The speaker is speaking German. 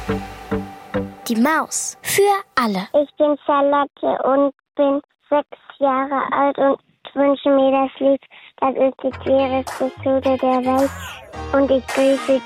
Die Maus für alle. Ich bin Charlotte und bin 6 Jahre alt und wünsche mir das Lied, das ist die queerste Tüte der Welt. Und ich grüße